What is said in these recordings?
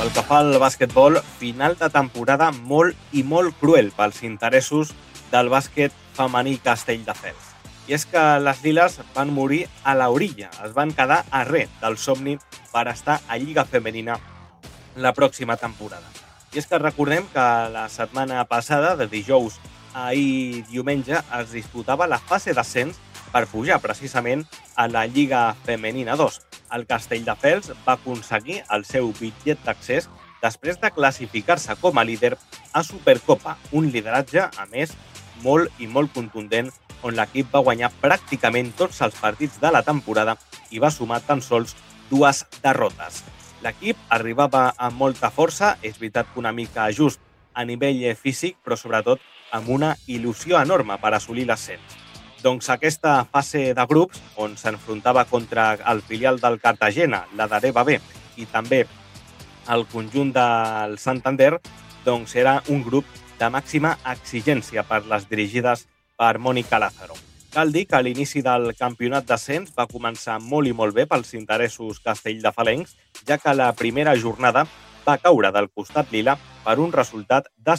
Pel que fa al bàsquetbol, final de temporada molt i molt cruel pels interessos del bàsquet femení Castelldefels. I és que les liles van morir a l'orilla, es van quedar a res del somni per estar a Lliga Femenina la pròxima temporada. I és que recordem que la setmana passada, de dijous a ahir diumenge, es disputava la fase d'ascens per pujar precisament a la Lliga Femenina 2. El Castelldefels va aconseguir el seu bitllet d'accés després de classificar-se com a líder a Supercopa, un lideratge, a més, molt i molt contundent, on l'equip va guanyar pràcticament tots els partits de la temporada i va sumar tan sols 2 derrotes. L'equip arribava amb molta força, és veritat que una mica just a nivell físic, però sobretot amb una il·lusió enorme per assolir l'ascens. Doncs aquesta fase de grups, on s'enfrontava contra el filial del Cartagena, la d'Areva B, i també el conjunt del Santander, doncs era un grup de màxima exigència per les dirigides per Mónica Lázaro. Cal dir que a l'inici del campionat d'ascens va començar molt i molt bé pels interessos castelldefelencs, ja que la primera jornada va caure del costat lila per un resultat de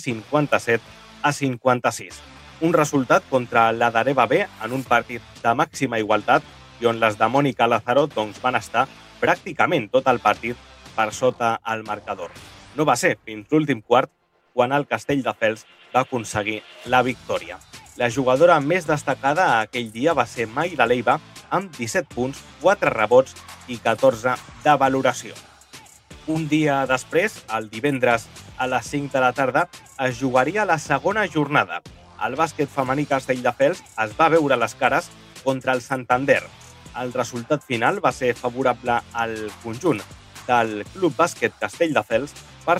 57-56. Un resultat contra la d'Areva B en un partit de màxima igualtat i on les de Mónica Lázaro doncs, van estar pràcticament tot el partit per sota el marcador. No va ser fins l'últim quart quan el Castelldefels va aconseguir la victòria. La jugadora més destacada aquell dia va ser Mayra Leiva, amb 17 punts, 4 rebots i 14 de valoració. Un dia després, el divendres a les 5 de la tarda, es jugaria la segona jornada. El bàsquet femení Castelldefels es va veure les cares contra el Santander. El resultat final va ser favorable al conjunt del Club Bàsquet Castelldefels per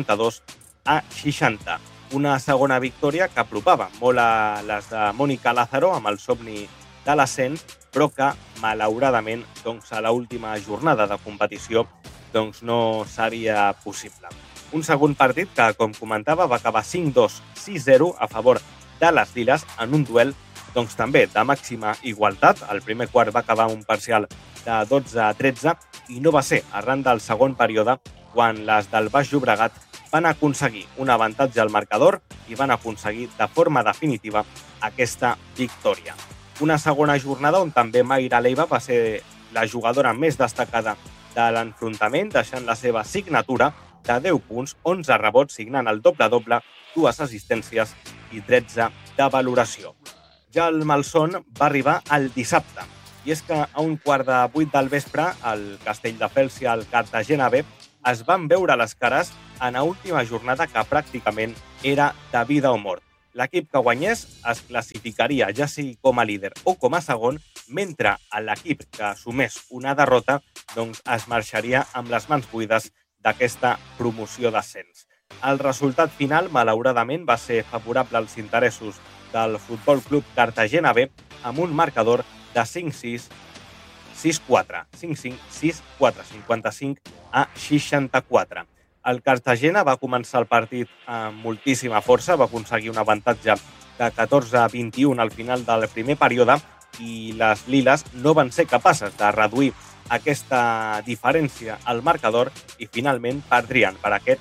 52-60. Una segona victòria que apropava molt a les de Mónica Lázaro amb el somni de l'ascens, però que, malauradament, doncs, a l'última jornada de competició doncs, no seria possible. Un segon partit que, com comentava, va acabar 5-2, 6-0 a favor de les liles en un duel doncs, també de màxima igualtat. El primer quart va acabar un parcial de 12-13 i no va ser arran del segon període quan les del Baix Llobregat van aconseguir un avantatge al marcador i van aconseguir de forma definitiva aquesta victòria. Una segona jornada on també Mayra Leiva va ser la jugadora més destacada de l'enfrontament, deixant la seva signatura de 10 punts, 11 rebots, signant el doble-doble, 2 assistències i 13 de valoració. Ja el malson va arribar el dissabte, i és que a 7:15 del vespre el Castelldefels i el Cartagena B es van veure les cares en l'última jornada que pràcticament era de vida o mort. L'equip que guanyés es classificaria ja sigui com a líder o com a segon, mentre l'equip que sumés una derrota doncs es marxaria amb les mans buides d'aquesta promoció d'ascens. El resultat final, malauradament, va ser favorable als interessos del Futbol Club Cartagena B amb un marcador de 5-6, 6-4, 5-5, 6-4, 55-64. El Cartagena va començar el partit amb moltíssima força, va aconseguir un avantatge de 14-21 al final del primer període i les liles no van ser capaces de reduir aquesta diferència al marcador i finalment perdrien per aquest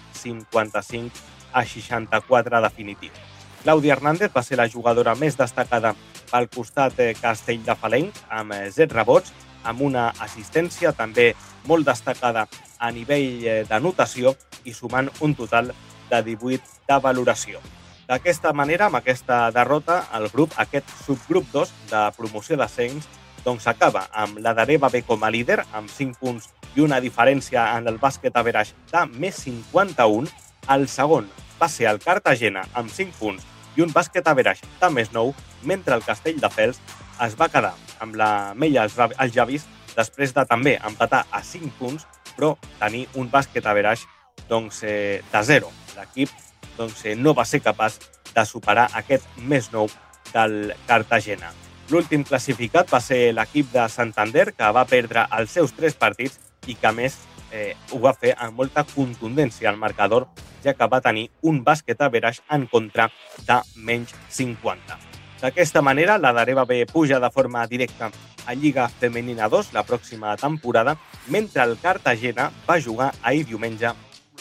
55-64 definitiu. Clàudia Hernández va ser la jugadora més destacada pel costat castelldefelenc amb 7 rebots, amb una assistència també molt destacada a nivell d'anotació i sumant un total de 18 de valoració. D'aquesta manera, amb aquesta derrota, el grup, aquest subgrup 2 de promoció d'ascens, doncs acaba amb la d'Areva B com a líder, amb 5 punts i una diferència en el bàsquet average de més 51. El segon va ser el Cartagena amb 5 punts i un bàsquet average de més 9, mentre el Castelldefels es va quedar amb la mella als llavis després de també empatar a 5 punts, però tenir un bàsquet average doncs, de 0. L'equip doncs, no va ser capaç de superar aquest més 9 del Cartagena. L'últim classificat va ser l'equip de Santander, que va perdre els seus 3 partits i que, a més, ho va fer amb molta contundència al marcador, ja que va tenir un bàsquet average en contra de menys 50. D'aquesta manera, la d'Areva B puja de forma directa a Lliga Femenina 2 la pròxima temporada, mentre el Cartagena va jugar ahir diumenge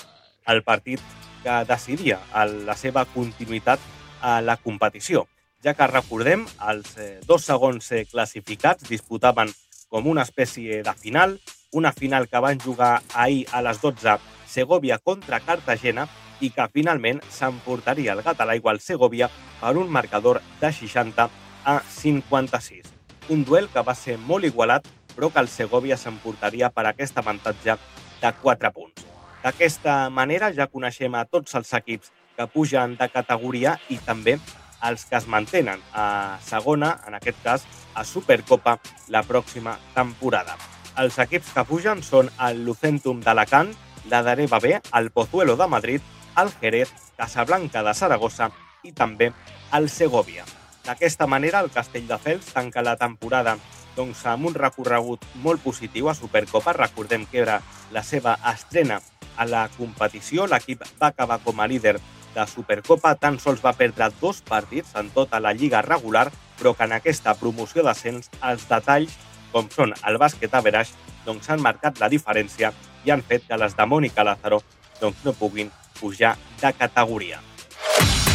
el partit que decidia la seva continuïtat a la competició, ja que recordem, els dos segons classificats disputaven com una espècie de final, una final que van jugar ahir a les 12 Segovia contra Cartagena i que finalment s'emportaria el gat a l'aigua al Segovia per un marcador de 60-56. Un duel que va ser molt igualat, però que el Segovia s'emportaria per aquest avantatge de 4 punts. D'aquesta manera ja coneixem a tots els equips que pugen de categoria i també els que es mantenen a segona, en aquest cas a Supercopa, la pròxima temporada. Els equips que pugen són el Lucentum d'Alacant, l'Adareva B, el Pozuelo de Madrid, el Jerez, Casablanca de Saragossa i també el Segovia. D'aquesta manera, el Castelldefels tanca la temporada amb un recorregut molt positiu a Supercopa. Recordem que era la seva estrena a la competició. L'equip va acabar com a líder de Supercopa, tan sols va perdre 2 partits en tota la lliga regular, però que en aquesta promoció d'ascens els detalls, com són el bàsquet average, han marcat la diferència i han fet que les de Mónica Lázaro no puguin pujar de categoria.